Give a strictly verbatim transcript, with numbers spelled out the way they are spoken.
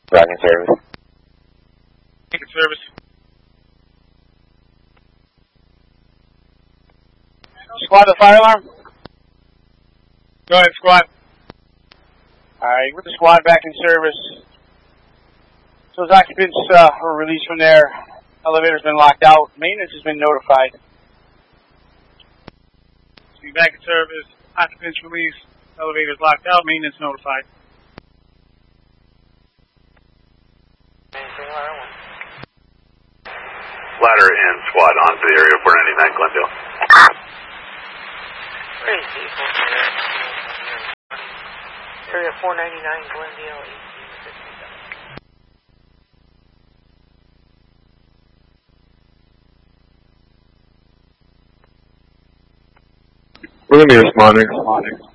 Back in service. Back in service. Squad, the fire alarm? Go ahead, squad. Alright, with the squad back in service. So those occupants uh, were released from there. Elevator's been locked out. Maintenance has been notified. So you're back in service. Occupants released. Elevator's locked out. Maintenance notified. Ladder and squad on to the area four ninety-nine Glendale. Area four ninety-nine Glendale. We're going to be responding.